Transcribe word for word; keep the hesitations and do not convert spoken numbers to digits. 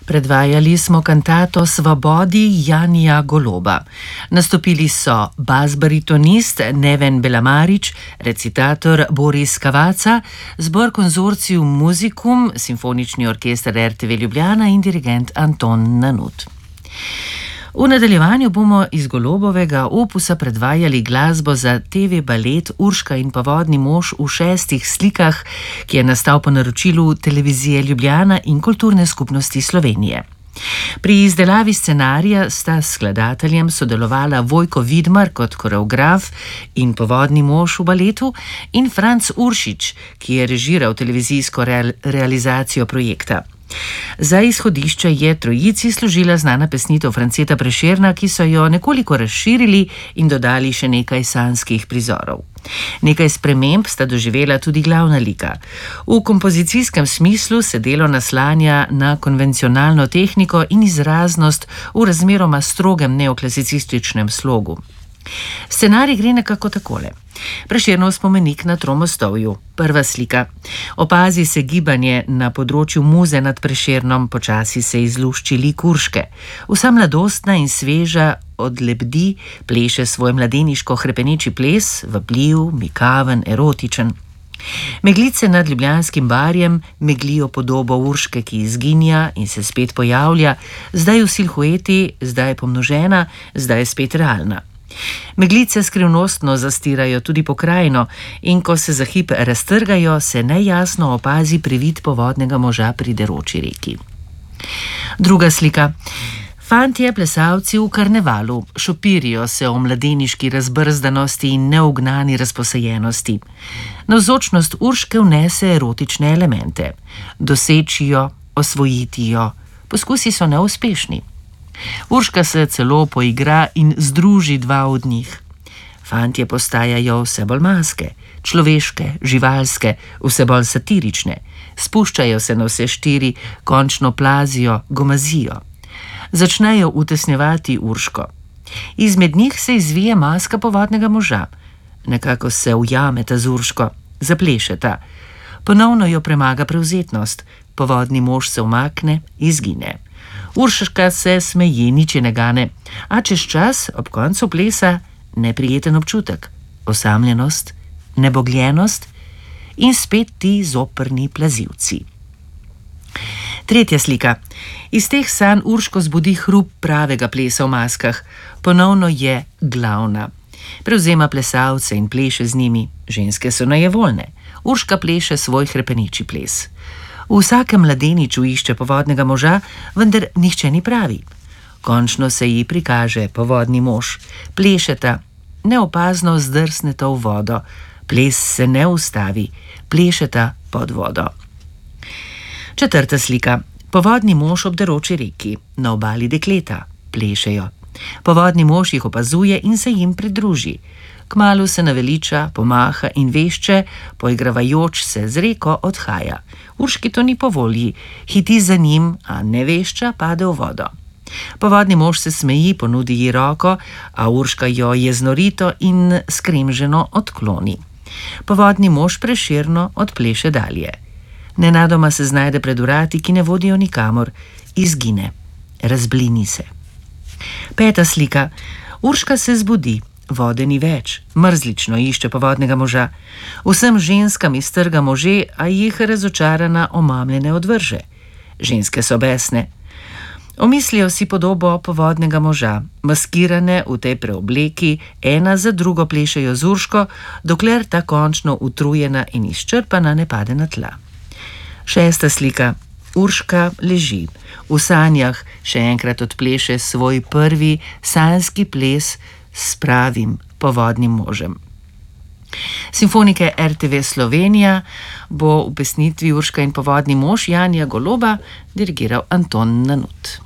Predvajali smo kantato Svobodi Janija Goloba. Nastopili so bas-baritonist Neven Belamarič, recitator Boris Kavaca, zbor Konzorcium Musicum, simfonični orkester R T V Ljubljana in dirigent Anton Nanut. V nadaljevanju bomo iz Golobovega opusa predvajali glasbo za T V balet Urška in povodni mož v šestih slikah, ki je nastal po naročilu Televizije Ljubljana in Kulturne skupnosti Slovenije. Pri izdelavi scenarija sta s skladateljem sodelovala Vojko Vidmar kot koreograf in povodni mož v baletu in Franc Uršič, ki je režiral televizijsko real realizacijo projekta. Za izhodišče je trojici služila znana pesnitev Franceta Prešerna, ki so jo nekoliko razširili in dodali še nekaj sanjskih prizorov. Nekaj sprememb sta doživela tudi glavna lika. V kompozicijskem smislu se delo naslanja na konvencionalno tehniko in izraznost v razmeroma strogem neoklasicističnem slogu. Scenarij gre nekako takole. Prešernov spomenik na Tromostovju. Prva slika. Opazi se gibanje na področju muze nad Prešernom, počasi se izlušči lik Urške. Vsa mladostna in sveža odlebdi, pleše svoj mladeniško hrepeneči ples, vabljiv, mikaven, erotičen. Meglice nad ljubljanskim barjem meglijo podobo Urške, ki izginja in se spet pojavlja, zdaj v silhueti, zdaj pomnožena, zdaj spet realna. Meglice skrivnostno zastirajo tudi pokrajino in ko se za hip raztrgajo, se nejasno opazi privid povodnega moža pri deroči reki. Druga slika. Fantje plesalci v karnevalu šopirijo se o mladeniški razbrzdanosti in neugnani razposajenosti. Navzočnost Urške vnese erotične elemente. Dosečijo, osvojitijo, poskusi so neuspešni. Urška se celo poigra in združi dva od njih. Fantje postajajo vse bolj maske, človeške, živalske, vse bolj satirične. Spuščajo se na vse štiri, končno plazijo, gomazijo. Začnejo utesnjevati Urško. Izmed njih se izvije maska povodnega moža. Nekako se ujameta z Urško, zaplešeta. Ponovno jo premaga prevzetnost. Povodni mož se umakne, izgine. Urška se smeji, nič je ne gane, a čez čas, ob koncu plesa, neprijeten občutek, osamljenost, nebogljenost in spet ti zoprni plazivci. Tretja slika. Iz teh sanj Urško zbudi hrup pravega plesa v maskah. Ponovno je glavna. Prevzema plesalce in pleše z njimi. Ženske so najevoljne. Urška pleše svoj hrepeneči ples. V vsakem mladeniču išče povodnega moža, vendar nihče ni pravi. Končno se ji prikaže povodni mož. Plešeta, neopazno zdrsneta v vodo. Ples se ne ustavi, plešeta pod vodo. Četrta slika. Povodni mož ob deroči reki. Na obali dekleta. Plešejo. Povodni mož jih opazuje in se jim pridruži. Kmalu se naveliča, pomaha in vešče, poigravajoč se z reko odhaja. Urški to ni po volji, hiti za njim, a nevešča pade v vodo. Povodni mož se smeji, ponudi ji roko, a Urška jo jeznorito in skremženo odkloni. Povodni mož Prešerno odpleše dalje. Nenadoma se znajde pred vrati, ki ne vodijo nikamor, izgine, razblini se. Peta slika. Urška se zbudi. Vode ni več, mrzlično išče povodnega moža. Vsem ženskam iztrga može, a jih razočarana omamljene odvrže. Ženske so besne. Omislijo si podobo povodnega moža. Maskirane v tej preobleki, ena za drugo plešejo z Urško, dokler ta končno utrujena in izčrpana ne pade na tla. Šesta slika. Urška leži. V sanjah še enkrat odpleše svoj prvi sanjski ples s pravim povodnim možem. Simfonike R T V Slovenija bo v pesnitvi Urška in povodni mož Janija Goloba dirigiral Anton Nanut.